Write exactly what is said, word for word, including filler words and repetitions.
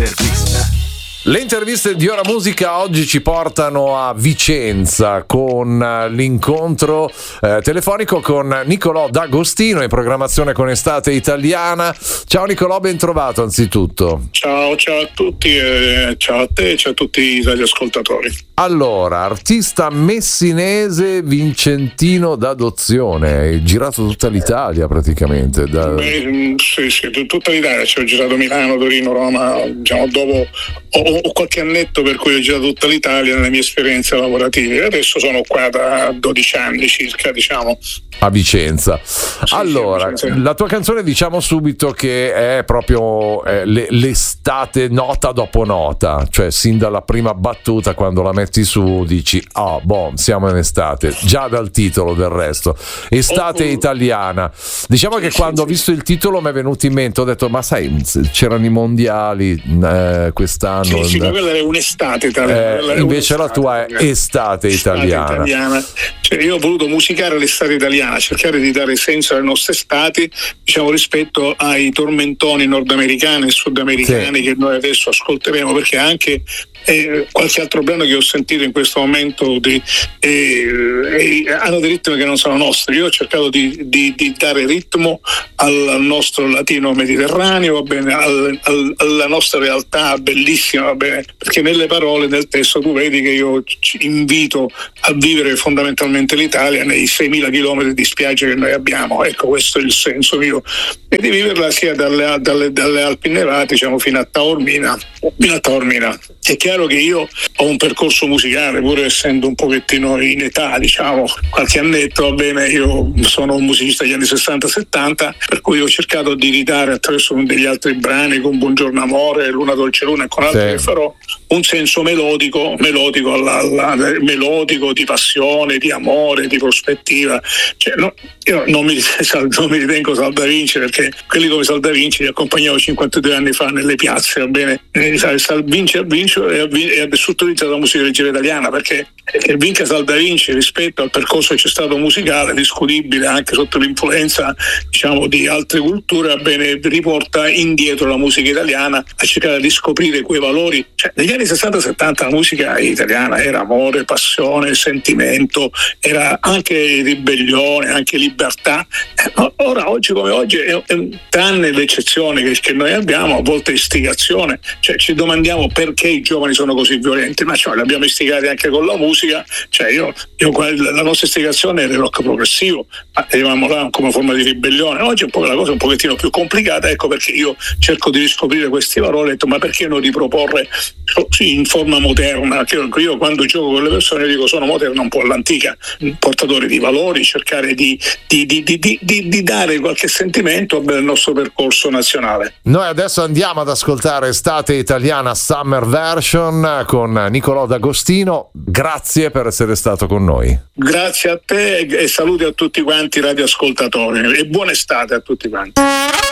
L'intervista. Le interviste di Ora Musica oggi ci portano a Vicenza con l'incontro eh, telefonico con Nicolò D'Agostino in programmazione con Estate Italiana. Ciao Nicolò, ben trovato anzitutto. Ciao, ciao a tutti, eh, ciao a te e ciao a tutti i radioascoltatori. Allora, artista messinese vicentino d'adozione, hai girato tutta l'Italia praticamente. Da... Beh, sì, sì, tutta l'Italia, cioè, ho girato Milano, Torino, Roma, diciamo, dopo ho, ho qualche annetto per cui ho girato tutta l'Italia nelle mie esperienze lavorative. Adesso sono qua da dodici anni circa, diciamo. A Vicenza. Sì, allora, sì, Vicenza. La tua canzone, diciamo subito che è proprio eh, le, l'estate nota dopo nota, cioè sin dalla prima battuta quando la metti su dici ah, boh, siamo in estate, già dal titolo del resto. Estate Oh, oh. italiana. Diciamo che Sì, quando sì, ho visto il titolo mi è venuto in mente, ho detto ma sai, c'erano i mondiali eh, quest'anno. Sì, sì, ma quella è un'estate italiana. Eh, invece la tua è estate italiana. italiana. Cioè, io ho voluto musicare l'estate italiana, cercare di dare senso alle nostre estati, diciamo, rispetto ai tormentoni nordamericani e sudamericani Sì. che noi adesso ascolteremo, perché anche eh, qualche altro brano che ho sentito in questo momento di, eh, eh, hanno dei ritmi che non sono nostri. Io ho cercato di, di, di dare ritmo al nostro latino mediterraneo, va bene, al, al, alla nostra realtà bellissima, va bene, perché nelle parole del testo tu vedi che io ci invito a vivere fondamentalmente l'Italia nei seimila chilometri di spiagge che noi abbiamo. Ecco, questo è il senso mio, e di viverla sia dalle, dalle, dalle Alpi Nevate, diciamo, fino a Taormina, fino a Taormina. È chiaro che io ho un percorso musicale, pur essendo un pochettino in età, diciamo, qualche annetto, va bene, io sono un musicista degli anni sessanta settanta, per cui ho cercato di ridare attraverso degli altri brani, con Buongiorno Amore, Luna Dolce Luna e con altri Sì. che farò, un senso melodico, melodico, alla, alla, melodico di passione, di amore, di prospettiva. Cioè, no, io non mi, non mi ritengo Saldavinci, perché quelli come Saldavinci li accompagnavo cinquantadue anni fa nelle piazze, va bene? Eh, Salvinci ha vinto e ha, e ha vissuto la musica leggera italiana, perché che vinca Saldavinci rispetto al percorso che c'è stato musicale, discutibile anche sotto l'influenza, diciamo, di altre culture, bene, riporta indietro la musica italiana a cercare di scoprire quei valori. Cioè, negli anni sessanta settanta la musica italiana era amore, passione, sentimento, era anche ribellione, anche libertà. Ora, oggi come oggi, è, è, tranne l'eccezione che, che noi abbiamo, a volte istigazione, cioè ci domandiamo perché i giovani sono così violenti, ma cioè, li abbiamo istigati anche con la musica. Cioè io, io la nostra istigazione era il rock progressivo, arrivavamo là come forma di ribellione. Oggi è un po' la cosa un pochettino più complicata, ecco perché io cerco di riscoprire questi valori. Ho detto, ma perché non riproporre in forma moderna? Che io quando gioco con le persone dico sono moderna un po' all'antica, portatori di valori, cercare di, di, di, di, di, di, di dare qualche sentimento al nostro percorso nazionale. Noi adesso andiamo ad ascoltare Estate Italiana Summer Version con Nicolò D'Agostino. Grazie per essere stato con noi. Grazie a te e saluti a tutti quanti i radioascoltatori e buona estate a tutti quanti.